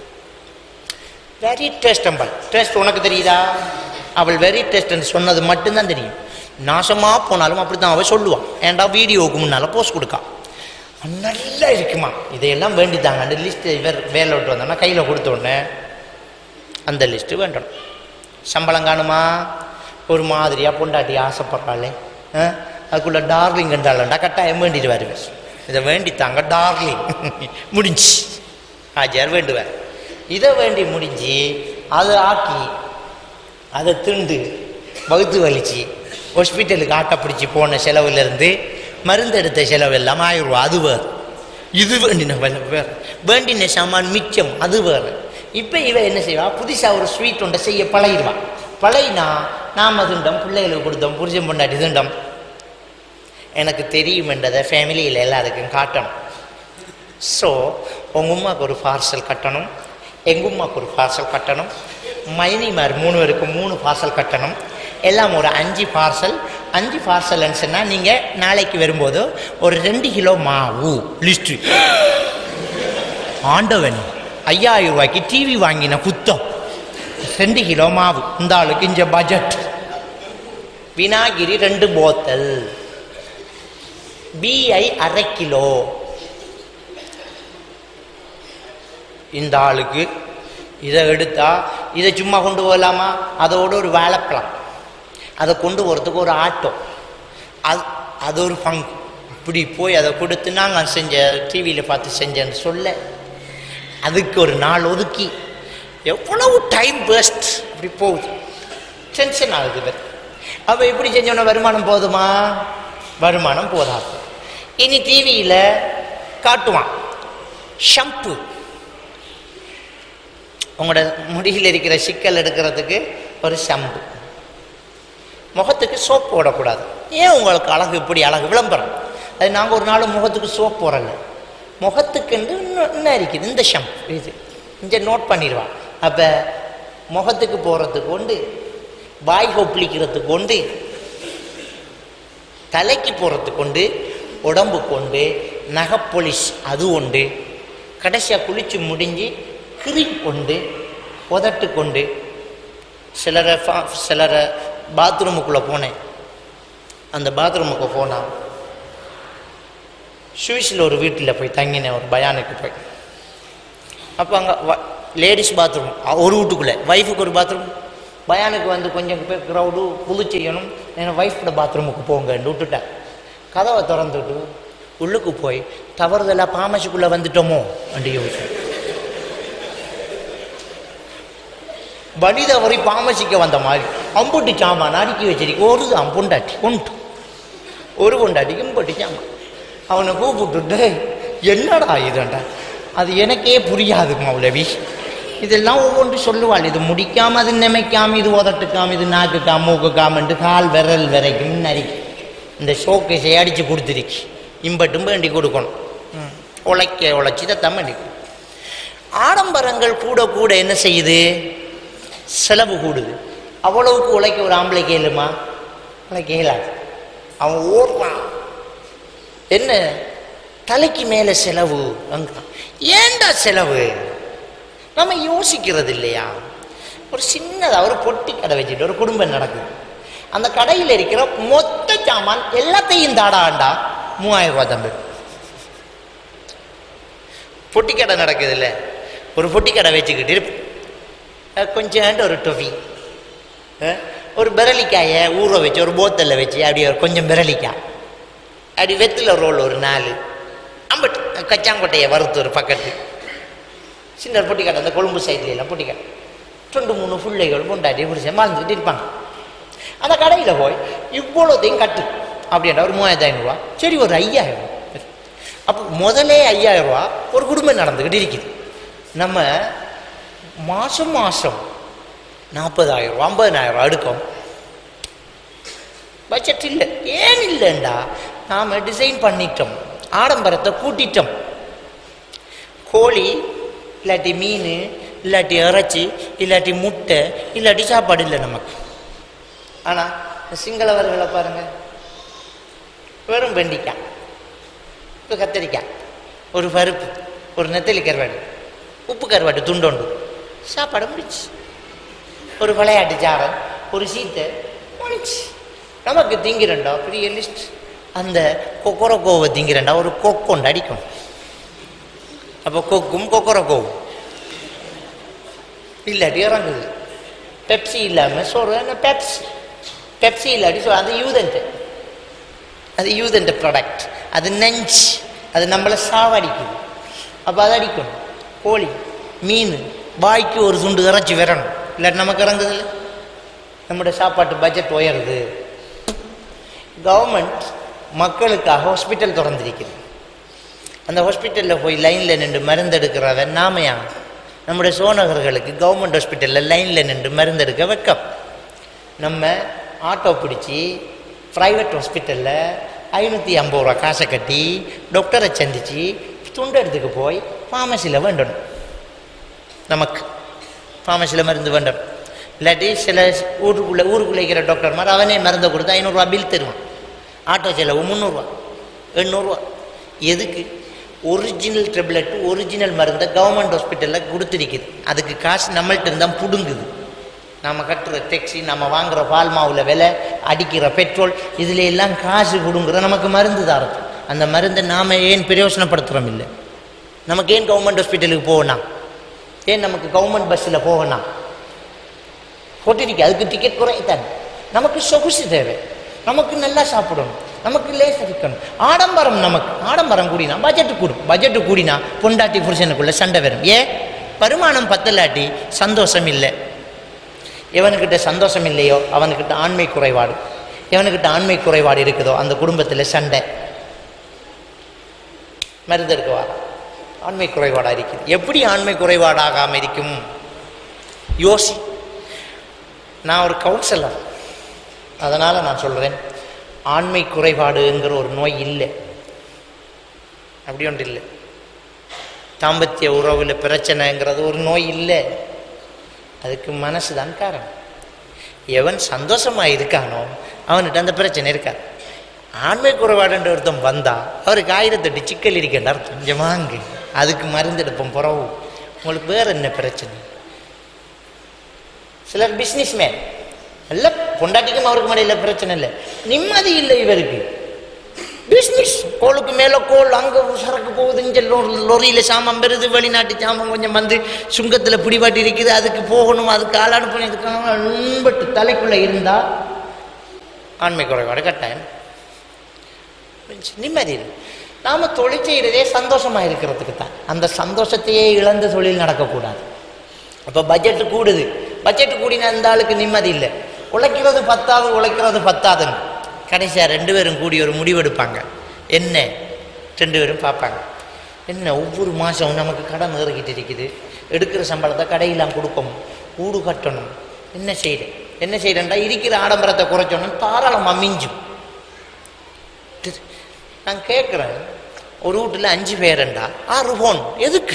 வெரி டேஸ்டம்பிள் டேஸ்ட் உனக்கு தெரியுதா அவள் வெரி டேஸ்ட்ன்னு சொன்னது மட்டும்தான் தெரியும் நாசமாக போனாலும் அப்படி தான் அவள் சொல்லுவான் ஏன்டா வீடியோவுக்கு முன்னால் போஸ்ட் கொடுக்கா நல்லா இருக்குமா இதையெல்லாம் வேண்டித்தாங்க அந்த லிஸ்ட்டு வே வேலை விட்டு வந்தோன்னா கையில் கொடுத்தோடனே அந்த லிஸ்ட்டு வேண்டணும் சம்பளம் காணுமா ஒரு மாதிரியாக பொண்டாட்டி ஆசைப்படுறாளே அதுக்குள்ளே டார்லிங் என்றாலண்டா கட்டாயம் வேண்டிட்டு வருவேன் இதை வேண்டித்தாங்க டார்லிங் முடிஞ்சு ஆஜார் வேண்டுவார் இதை வேண்டி முடிஞ்சு அதை ஆக்கி அதை திண்டு வகுத்து வலிச்சு ஹாஸ்பிட்டலுக்கு ஆட்டை பிடிச்சி போன செலவுலேருந்து மருந்து எடுத்த செலவு எல்லாம் ஆயிரம் ரூபா அது வேறு இது வேண்டின வேறு வேண்டின சாமான் மிச்சம் அது வேறு இப்போ இவன் என்ன செய்வா புதுசாக ஒரு ஸ்வீட் ஒன்றை செய்ய பழகிடுவான் பழகினா நாம் திண்டம் பிள்ளைகளுக்கு கொடுத்தோம் புருஷன் பொண்டாட்டி திண்டம் எனக்கு தெரியும் என்றதை ஃபேமிலியில் எல்லாருக்கும் காட்டணும் ஸோ உங்கள் உமாவுக்கு ஒரு பார்சல் கட்டணும் எங்கள் உமாவுக்கு ஒரு பார்சல் கட்டணும் மைனிமார் மூணு பேருக்கு மூணு பார்சல் கட்டணும் எல்லாம் ஒரு அஞ்சு பார்சல் அஞ்சு பார்சல்னு சொன்னால் நீங்கள் நாளைக்கு வரும்போது ஒரு ரெண்டு கிலோ மாவு லிஸ்ட்டு ஆண்டவன் ஐயாயிரம் ரூபாய்க்கு டிவி வாங்கின குத்தம் ரெண்டு கிலோ மாவு இந்த ஆளுக்கு இஞ்ச பட்ஜெட் வினாகிரி ரெண்டு போத்தல் பிஐ அரை கிலோ இந்த ஆளுக்கு இதை எடுத்தா இதை சும்மா கொண்டு போகலாமா அதோட ஒரு வாழைப்பழம் அதை கொண்டு போகிறதுக்கு ஒரு ஆட்டோ அது அது ஒரு பங்கு இப்படி போய் அதை கொடுத்து நாங்கள் செஞ்ச டிவியில் பார்த்து செஞ்சேன்னு சொல்ல அதுக்கு ஒரு நாள் ஒதுக்கி எவ்வளவு டைம் வேஸ்ட் இப்படி போகுது டென்ஷன் ஆகுது அவள் எப்படி செஞ்சோன்னா வருமானம் போதுமா வருமானம் போதாது இனி டிவியில் காட்டுவான் ஷம்பு உங்களோட முடியில் இருக்கிற சிக்கல் எடுக்கிறதுக்கு ஒரு ஷம்பு முகத்துக்கு சோப் போடக்கூடாது ஏன் உங்களுக்கு அழகு இப்படி அழகு விளம்பரம் அது நாங்கள் ஒரு நாள் முகத்துக்கு சோப் போடலை முகத்துக்குண்டு இன்னும் இன்னும் இருக்குது இந்த ஷம்பு இது இங்கே நோட் பண்ணிடுவான் அப்போ முகத்துக்கு போகிறதுக்கு உண்டு வாய் கொப்பளிக்கிறதுக்கு கொண்டு, தலைக்கு போகிறதுக்கு கொண்டு, உடம்பு கொண்டு, நகைப்பொலிஷ் அது உண்டு, கடைசியாக குளிச்சு முடிஞ்சு கிரீம் கொண்டு, உதட்டு கொண்டு. சிலரை சிலரை பாத்ரூமுக்குள்ளே போனேன். அந்த பாத்ரூமுக்கு போனால் சுவிஸில் ஒரு வீட்டில் போய் தங்கினேன், ஒரு பயானுக்கு போய். அப்போ அங்கே லேடிஸ் பாத்ரூம் ஒரு வீட்டுக்குள்ளே, ஒய்ஃபுக்கு ஒரு பாத்ரூம். பயானுக்கு வந்து கொஞ்சம் பேர் க்ரௌடு புது செய்யணும், என் ஒய்ஃபோட பாத்ரூமுக்கு போங்கன்னு விட்டுட்டேன். கதவை திறந்துட்டு உள்ளுக்கு போய் தவறுதெல்லாம் பாமசிக்குள்ளே வந்துட்டோமோ அப்படி யோசிச்சேன். படி தவறி பாமசிக்க வந்த மாதிரி அம்புட்டி சாமான் அடுக்கி வச்சிருக்கு. ஒரு அம்புண்டாட்டி கொண்டு ஒரு கொண்டாட்டிக்கு இம்புட்டி சாமான். அவனை கூப்பிட்டுட்டு என்னடா இதுண்டா, அது எனக்கே புரியாது மௌலவி, இதெல்லாம் ஒவ்வொன்று சொல்லுவாள். இது முடிக்காம, அது நிமைக்காம, இது உதட்டுக்காம, இது நாக்குக்காம, மூக்குக்காமன்ட்டு கால் விரல் வரைக்கும் நரிக்கு இந்த ஷோக்கேஸை அடித்து கொடுத்துருக்கு. இம்பட்டும் வேண்டி கொடுக்கணும், உழைக்க உழைச்சி தான் வேண்டி. ஆடம்பரங்கள் கூட கூட என்ன செய்யுது, செலவு கூடுது. அவ்வளவுக்கு உழைக்க ஒரு ஆம்பளை கேளுமா? உழைக்க இயலாது. அவன் ஓடுறான், என்ன தலைக்கு மேலே செலவு. அங்கே ஏண்டா செலவு? நம்ம யோசிக்கிறது இல்லையா? ஒரு சின்னதாக ஒரு பொட்டி கடை வச்சுட்டு ஒரு குடும்பம் நடக்குது. அந்த கடையில் இருக்கிற மொத்த சாமான் எல்லாத்தையும் தாடாண்டா மூவாயிரம் ரூபா தம்பி. பொட்டி கடை நடக்குது இல்லை, ஒரு பொட்டி கடை வச்சுக்கிட்டு கொஞ்சோண்டு ஒரு டொஃபி, ஒரு பிரலிக்காயை ஊற வச்சு ஒரு போத்தலில் வச்சு அப்படியே கொஞ்சம் பிரலிக்காய், அப்படி வெத்தில ரோல் ஒரு நாலு, அம்பட்டு கச்சாங்கொட்டையை வறுத்து ஒரு பக்கத்து, சின்ன பொட்டி கடை அந்த கொழும்பு சைட்ல எல்லாம் பொட்டி கடை, ரெண்டு மூணு பிள்ளைகள் கொண்டாடி பிடிச்ச மறந்துக்கிட்டு இருப்பாங்க. அந்த கடையில் போய் இவ்வளோத்தையும் கட்டு அப்படின்ற ஒரு மூவாயிரத்து ஐநூறுரூவா, சரி ஒரு ஐயாயிரம் ரூபா. அப்போ முதலே ஐயாயிரம் ரூபா ஒரு குடும்பம் நடந்துக்கிட்டு இருக்குது. நம்ம மாதம் மாதம் நாற்பதாயிரம் ரூபா ஐம்பதாயிரம் ரூபா எடுக்கும். பட்ஜெட் இல்லை. ஏன் இல்லைண்டா, நாம் டிசைன் பண்ணிட்டோம், ஆடம்பரத்தை கூட்டிட்டோம். கோழி இல்லாட்டி மீன் இல்லாட்டி இறைச்சி இல்லாட்டி முட்டை இல்லாட்டி சாப்பாடு இல்லை நமக்கு. ஆனால் சிங்களவர்களை பாருங்கள், வெறும் வெண்டிக்காய், ஒரு கத்திரிக்காய், ஒரு பருப்பு, ஒரு நெத்தலி கருவாடு, உப்பு கருவாடு துண்டோண்டு, சாப்பாடு முடிச்சு. ஒரு விளையாட்டு சாரன், ஒரு சீட்டை முடிச்சு. நமக்கு திங்கிறண்டா பெரிய லிஸ்ட். அந்த கொக்கரக்கோவை திங்கிறண்டா ஒரு கொக்கொண்டு அடிக்கும். அப்போ கொக்கும் கொக்கரக்கோவும் இல்லாட்டி இறங்குது. பெப்சி இல்லாமல் சோறு பெப்சி, பெப்சி இல்லாட்டி சோறு. அது யூதன்ட்டு, அது யூதன்ட்டு ப்ராடக்ட். அது நஞ்சு, அது நம்மளை சாவடிக்குது. அப்போ அதை அடிக்கணும். கோழி மீன் வாய்க்கு ஒரு துண்டு இறைச்சி வரணும், இல்லாட்டி நமக்கு இறங்குது இல்லை. நம்முடைய சாப்பாட்டு பட்ஜெட் உயருது. கவர்மெண்ட் மக்களுக்காக ஹாஸ்பிட்டல் திறந்திருக்குது. அந்த ஹாஸ்பிட்டலில் போய் லைனில் நின்று மருந்து எடுக்கிறவன் நாமையா? நம்முடைய சோனகர்களுக்கு கவர்மெண்ட் ஹாஸ்பிட்டலில் லைனில் நின்று மருந்து எடுக்க வைக்கம். நம்ம ஆட்டோ பிடிச்சி ப்ரைவேட் ஹாஸ்பிட்டலில் ஐநூற்றி ஐம்பது ரூபா காசை கட்டி டாக்டரை சந்தித்து துண்டெடுத்துக்கு போய் ஃபார்மசியில் வேண்டணும். நமக்கு ஃபார்மசியில் மருந்து வேண்டணும். இல்லாட்டி சில ஊருக்குள்ளே ஊருக்குள்ளே இருக்கிற டாக்டர் மாதிரி அவனே மருந்தை கொடுத்து ஐநூறுரூவா பில் தருவான். ஆட்டோ செலவு முந்நூறுரூவா எண்ணூறுரூவா. எதுக்கு? ஒரிஜினல் டேப்லெட்டு ஒரிஜினல் மருந்தை கவர்மெண்ட் ஹாஸ்பிட்டலில் கொடுத்துருக்குது. அதுக்கு காசு நம்மள்கிட்ட இருந்தால் பிடுங்குது. நம்ம கட்டுற டேக்ஸி, நம்ம வாங்குகிற பால் மாவில் விலை, அடிக்கிற பெட்ரோல், இதில் எல்லாம் காசு பிடுங்குற நமக்கு மருந்து தரது. அந்த மருந்தை நாம் ஏன் பிரயோசனப்படுத்துகிறோம் இல்லை? நமக்கு ஏன் கவர்மெண்ட் ஹாஸ்பிட்டலுக்கு போகணும்? ஏன் நமக்கு கவர்மெண்ட் பஸ்ஸில் போகணும்? போட்டிருக்கு, அதுக்கு டிக்கெட் குறைத்தாங்க. நமக்கு சொகுசு தேவை, நமக்கு நல்லா சாப்பிடணும், நமக்கு லேஸ் இருக்கணும். ஆடம்பரம், நமக்கு ஆடம்பரம் கூடினா பட்ஜெட்டு கூடும். பட்ஜெட்டு கூடினா பொண்டாட்டி புருஷனுக்குள்ள சண்டை வரும். ஏன்? வருமானம் பத்தலாட்டி சந்தோஷம் இல்லை. எவனுக்கிட்ட சந்தோஷம் இல்லையோ அவனுக்கிட்ட ஆண்மை குறைபாடு, எவனுக்கிட்ட ஆண்மை குறைபாடு இருக்குதோ அந்த குடும்பத்தில் சண்டை. மருந்து இருக்குவா ஆண்மை குறைபாடாக இருக்குது. எப்படி ஆண்மை குறைபாடாகாமல் இருக்கும்? யோசி. நான் ஒரு கவுன்சிலர், அதனால் நான் சொல்கிறேன், ஆண்மை குறைபாடுங்கிற ஒரு நோய் இல்லை, அப்படி ஒன்று இல்லை. தாம்பத்திய உறவில் பிரச்சனைங்கிறது ஒரு நோய் இல்லை, அதுக்கு மனசு தான் காரணம். எவன் சந்தோஷமாக இருக்கானோ அவன்கிட்ட அந்த பிரச்சனை இருக்காது. ஆண்மை குறைபாடுன்ற ஒருத்தன் வந்தால் அவருக்கு ஆயிரத்தெட்டு சிக்கல் இருக்கின்ற அர்த்தம். கொஞ்சம் வாங்கு, அதுக்கு மருந்து எடுப்போம் புறவு. உங்களுக்கு வேறு என்ன பிரச்சனை? சிலர் பிஸ்னஸ் மேன் எல்லாம் பொண்டாட்டிக்கும் அவருக்கு மேலே பிரச்சனை இல்லை, நிம்மதி இல்லை இவருக்கு. பிஸ்னஸ் கோளுக்கு மேலே கோல், அங்கே சரக்கு போகுது, இங்கே லொரியில் சாமான் பெறுது, வெளிநாட்டு சாமான் கொஞ்சம் வந்து சுங்கத்தில் பிடிபாட்டி இருக்குது, அதுக்கு போகணும், அதுக்கு ஆள் அனுப்பணும், இதுக்காக அன்பட்டு தலைக்குள்ளே இருந்தால் ஆண்மை குறைபாடு கட்டாயம். நிம்மதி இல்லை. நாம் தொழில் செய்கிறதே சந்தோஷமாக இருக்கிறதுக்கு தான். அந்த சந்தோஷத்தையே இழந்த தொழில் நடக்கக்கூடாது. அப்போ பட்ஜெட்டு கூடுது, பட்ஜெட்டு கூடின அந்த ஆளுக்கு நிம்மதி இல்லை. உழைக்கிறது பத்தாது, உழைக்கிறது பத்தாதுங்க. கடைசியாக ரெண்டு பேரும் கூடி ஒரு முடிவெடுப்பாங்க. என்ன ரெண்டு பேரும் பார்ப்பாங்க, என்ன ஒவ்வொரு மாதம் நமக்கு கடன் இறக்கிட்டு இருக்குது, எடுக்கிற சம்பளத்தை கடையெல்லாம் கொடுக்கணும், ஊடு கட்டணும், என்ன செய்கிறேன் என்ன செய்கிறேன்டா இருக்கிற ஆடம்பரத்தை குறைச்சோன்னு தாராளமாக மிஞ்சும். நான் கேட்குறேன், ஒரு வீட்டில் அஞ்சு பேருண்டா ஆறு ஃபோன் எதுக்கு?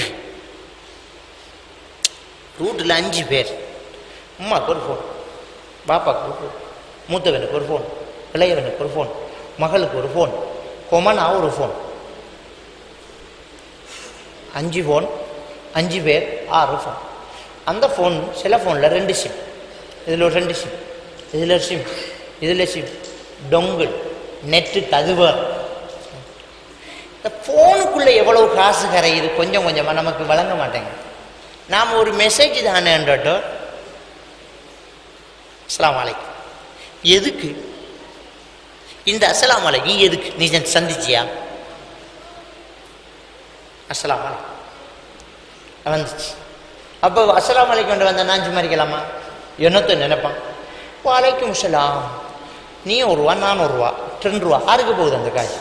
வீட்டில் அஞ்சு பேர், அம்மாவுக்கு ஒரு ஃபோன், பாப்பாவுக்கு ஒரு ஃபோன், மூத்தவனுக்கு ஒரு ஃபோன், இளையவனுக்கு ஒரு ஃபோன், மகளுக்கு ஒரு ஃபோன், கொமனா ஒரு ஃபோன். அஞ்சு ஃபோன், அஞ்சு பேர், ஆறு ஃபோன். அந்த ஃபோன் சில ஃபோனில் ரெண்டு சிம், இதில் ஒரு ரெண்டு சிம், இதில் சிம், இதில் சிம், டொங்கிள், நெட்டு தகுவார். இந்த ஃபோனுக்குள்ளே எவ்வளவு காசு கரையுது கொஞ்சம் கொஞ்சமாக நமக்கு வழங்க மாட்டேங்க. நாம் ஒரு மெசேஜ் தானேன்றோ அஸ்ஸலாமு அலைக்கும் எதுக்கு? இந்த அஸ்ஸலாமு அலைக்கும் எதுக்கு? நீ சந்திச்சியா? அஸ்ஸலாமு அலைக்கும் வந்துச்சு. அப்போ அஸ்ஸலாமு அலைக்கும் கொண்டு வந்த நான் சும்மாரிக்கலாமா? என்னத்தை நினைப்பான், வலைக்கும் அஸ்ஸலாம், நீ ஒரு ரூபா நான் ஒரு ரூபா ரெண்டு ரூபா, யாருக்கு போகுது அந்த காசு?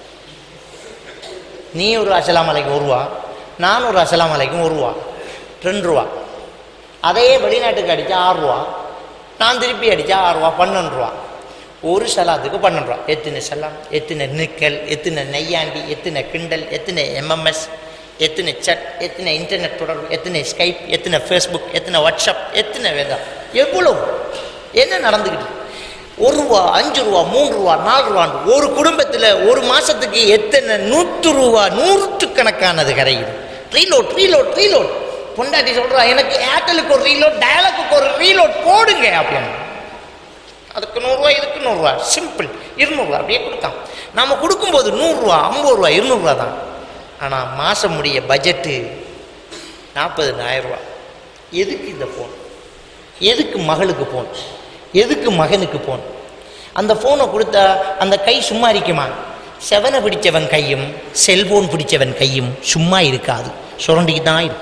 நீ ஒரு அஸ்ஸலாமு அலைக்கும் ஒரு ரூபா, நான் ஒரு அஸ்ஸலாமு அலைக்கும் ஒரு ரூபா, ரெண்டு ரூபா. அதையே வெளிநாட்டுக்கு அடித்தா ஆறு ரூபா, நான் திருப்பி அடித்தா ஆறு ரூபா, பன்னெண்டு ரூபா. ஒரு சலாத்துக்கு பன்னெண்டு ரூபா. எத்தனை சலாம், எத்தனை நிக்கல், எத்தனை நெய்யாண்டி, எத்தனை கிண்டல், எத்தனை எம்எம்எஸ், எத்தனை சட், எத்தனை இன்டர்நெட் தொடர்பு, எத்தனை ஸ்கைப், எத்தனை ஃபேஸ்புக், எத்தனை வாட்ஸ்அப், எத்தனை வேதம், எவ்வளவு என்ன நடந்துக்கிட்டு? ஒரு ரூபா, அஞ்சு ரூபா, மூன்று ரூபா, நாலு ரூபான்னு ஒரு குடும்பத்தில் ஒரு மாதத்துக்கு எத்தனை நூற்று ரூபா, நூற்றுக்கணக்கானது கரையுது. Reload reload reload. பொண்டாட்டி சொல்கிறா, எனக்கு ஏர்டெலுக்கு ஒரு ரீலோட், டயலுக்கு ஒரு ரீலோட் போடுங்க அப்படின்னு. அதுக்கு நூறுரூவா, இதுக்கு நூறுரூவா, சிம்பிள் இருநூறுவா அப்படியே கொடுத்தான். நம்ம கொடுக்கும்போது நூறுரூவா, ஐம்பது ரூபா, இருநூறுவா தான். ஆனால் மாதம் முடிய பட்ஜெட்டு நாற்பதுனாயிரம் ரூபா. எதுக்கு இந்த ஃபோன்? எதுக்கு மகளுக்கு ஃபோன்? எதுக்கு மகனுக்கு ஃபோன்? அந்த ஃபோனை கொடுத்தா அந்த கை சும்மா இருக்குமா? செவனை பிடிச்சவன் கையும் செல்போன் பிடிச்சவன் கையும் சும்மா இருக்காது, சுரண்டிக்கு தான் இருக்கும்.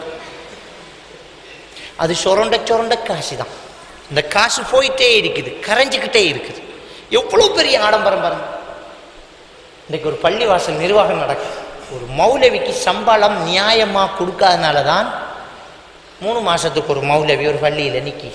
அது சுரண்ட சுரண்ட காசு தான். இந்த காசு போயிட்டே இருக்குது, கரைஞ்சிக்கிட்டே இருக்குது. எவ்வளோ பெரிய ஆடம்பரம் பாருங்க. இன்றைக்கு ஒரு பள்ளிவாசல் நிர்வாகம் நடக்குது. ஒரு மௌலவிக்கு சம்பளம் நியாயமாக கொடுக்காதனால தான் மூணு மாதத்துக்கு ஒரு மௌலவி ஒரு பள்ளியில் நிற்கி.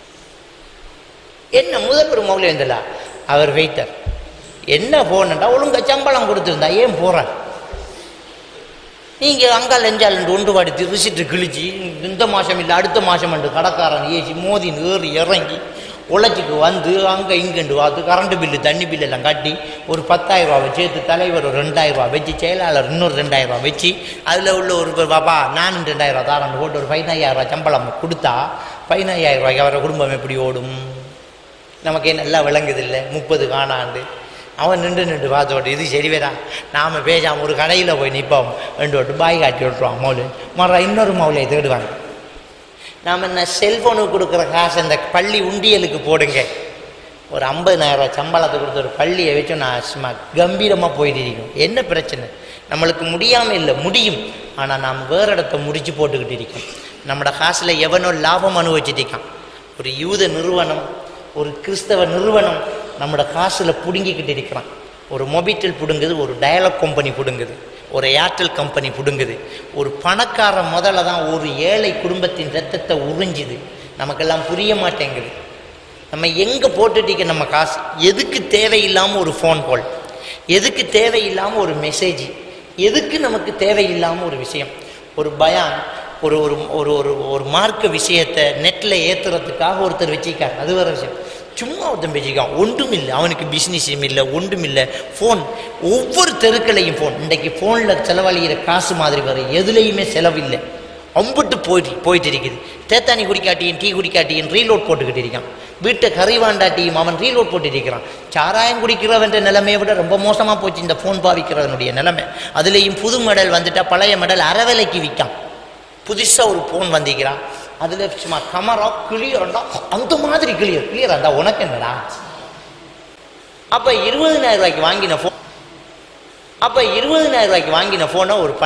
என்ன முதல் ஒரு மௌலவி இருந்தல அவர் வைத்தார். என்ன போனண்டா ஒழுங்கா சம்பளம் கொடுத்துருந்தா ஏன் போகிறார்? நீங்கள் அங்கால் எஞ்சால் ஒன்று படுத்தி ரிசிட்டு கிழிச்சு இந்த மாதம் இல்லை அடுத்த மாதம் என்று கடைக்காரன் ஏசி மோதி ஏறி இறங்கி உழைச்சிக்கு வந்து அங்கே இங்கேண்டு பார்த்து கரண்ட் பில்லு தண்ணி பில்லு எல்லாம் கட்டி ஒரு பத்தாயிரம் ரூபா வச்சு தலைவர் ஒரு ரெண்டாயிரம் ரூபா வச்சு செயலாளர் இன்னொரு ரெண்டாயிரம் ரூபா வச்சு அதில் உள்ள ஒரு பாப்பா நானும் ரெண்டாயிரம் ரூபா தாரண்டு போட்டு ஒரு பதினையாயிரம் ரூபா சம்பளம் கொடுத்தா பதினையாயிரம் ரூபாய்க்கு அவரை குடும்பம் எப்படி ஓடும்? நமக்கே நல்லா விளங்குது இல்லை? முப்பது காணாண்டு அவன் நின்று நின்று பார்த்தோட்டு இது சரி வேறா, நாம் பேசாமல் ஒரு கடையில் போய் நிற்போம் ரெண்டு ஓட்டு பாய் காட்டி விட்டுருவான் மௌலு மற இன்னொரு மௌலையை தேடுவாங்க. நாம் என்ன செல்ஃபோனுக்கு கொடுக்குற காசு இந்த பள்ளி உண்டியலுக்கு போடுங்க. ஒரு ஐம்பதுனாயிரம் ரூபா சம்பளத்தை கொடுத்த ஒரு பள்ளியை வச்சு நான் சும்மா கம்பீரமாக போயிட்டு இருக்கோம். என்ன பிரச்சனை? நம்மளுக்கு முடியாமல் இல்லை, முடியும். ஆனால் நாம் வேறு இடத்த முடிச்சு போட்டுக்கிட்டு இருக்கோம். நம்மளோட காசில் எவனோ லாபம் அனுபவிச்சுட்டு இருக்கான். ஒரு யூத நிறுவனம், ஒரு கிறிஸ்தவ நிறுவனம் நம்மளோட காசில் பிடுங்கிக்கிட்டு இருக்கிறான். ஒரு மொபிட்டல் பிடுங்குது, ஒரு டயலாக் கம்பெனி பிடுங்குது, ஒரு ஏர்டெல் கம்பெனி பிடுங்குது. ஒரு பணக்கார முதல்ல தான் ஒரு ஏழை குடும்பத்தின் ரத்தத்தை உறிஞ்சுது. நமக்கெல்லாம் புரிய மாட்டேங்குது. நம்ம எங்கே போட்டுட்டிக்க நம்ம காசு? எதுக்கு தேவையில்லாமல் ஒரு ஃபோன் கால்? எதுக்கு தேவையில்லாமல் ஒரு மெசேஜ்? எதுக்கு நமக்கு தேவையில்லாமல் ஒரு விஷயம்? ஒரு பயான், ஒரு ஒரு ஒரு ஒரு மார்க்க விஷயத்தை நெட்டில் ஏற்றுறதுக்காக ஒருத்தர் வச்சுக்கார், அது வேறு விஷயம். சும்மா ஒருத்தன் பேசிக்கான், ஒன்றும் இல்லை, அவனுக்கு பிஸ்னஸும் இல்லை, ஒன்றும் இல்லை. ஃபோன், ஒவ்வொரு தெருக்களையும் ஃபோன். இன்றைக்கு ஃபோனில் செலவழிகிற காசு மாதிரி வர எதுலேயுமே செலவில்லை, அம்பிட்டு போயிட்டு போயிட்டு இருக்குது. தேத்தானி குடிக்காட்டியும் டீ குடிக்காட்டியும் ரீலோட் போட்டுக்கிட்டு இருக்கான். வீட்டை கறிவாண்டாட்டியும் அவன் ரீலோட் போட்டு இருக்கிறான். சாராயம் குடிக்கிறவன்ற நிலைமையை விட ரொம்ப மோசமாக போச்சு இந்த ஃபோன் பாவிக்கிறவனுடைய நிலைமை. அதுலேயும் புது மெடல் வந்துட்டா பழைய மெடல் அறவிலைக்கு விற்கான். புதுசாக ஒரு ஃபோன் வந்திக்கிறான், அதில் சும்மா கமரா கிளியர்ண்டா, அந்த மாதிரி கிளியர் கிளியராண்டா உனக்கு என்னடா. அப்போ இருபதினாயிரம் ரூபாய்க்கு வாங்கின ஃபோன் அப்போ இருபதினாயிரம் ரூபாய்க்கு வாங்கின ஃபோனை ஒரு